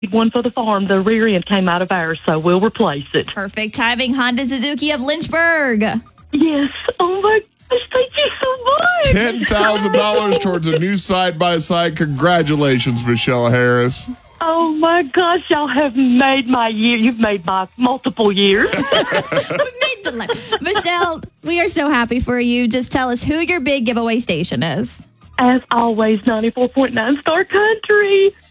one for the farm. The rear end came out of ours, so we'll replace it. Perfect timing. Honda Suzuki of Lynchburg. Yes. Oh, my gosh. Thank you so much. $10,000 towards a new side-by-side. Congratulations, Michelle Harris. Oh, my gosh. Y'all have made my year. You've made my multiple years. Michelle, we are so happy for you. Just tell us who your big giveaway station is. As always, 94.9 Star Country.